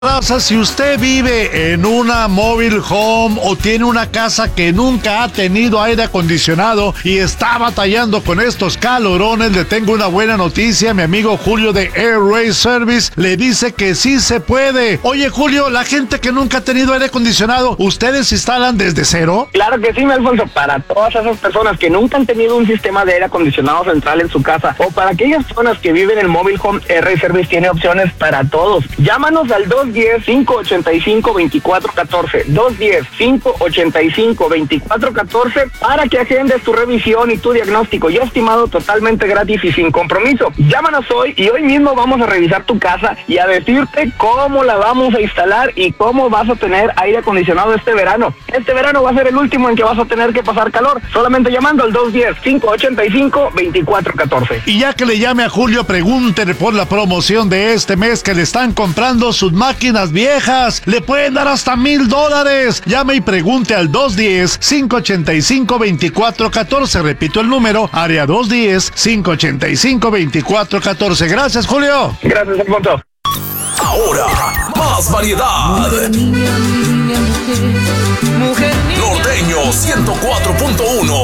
Raza, si usted vive en una mobile home o tiene una casa que nunca ha tenido aire acondicionado y está batallando con estos calorones, le tengo una buena noticia. Mi amigo Julio de Air Race Service le dice que sí se puede. Oye, Julio, la gente que nunca ha tenido aire acondicionado, ¿ustedes instalan desde cero? Claro que sí, mi Alfonso. Para todas esas personas que nunca han tenido un sistema de aire acondicionado central en su casa, o para aquellas personas que viven en mobile home, Air Race Service tiene opciones para todos. Llámanos al 210-585-2414, 210-585-2414 para que agendes tu revisión y tu diagnóstico ya estimado, totalmente gratis y sin compromiso. Llámanos hoy y hoy mismo vamos a revisar tu casa y a decirte cómo la vamos a instalar y cómo vas a tener aire acondicionado este verano. Este verano va a ser el último en que vas a tener que pasar calor, solamente llamando al 210-585-2414. Y ya que le llame a Julio, pregúntele por la promoción de este mes que le están comprando sus máquinas viejas. Le pueden dar hasta $1,000. Llame y pregunte al 210-585-2414. Repito el número, área 210-585-2414. Gracias, Julio. Gracias, Alfonso. Ahora, más variedad. Mujer, niña, mujer, mujer, niña. Norteño 104.1.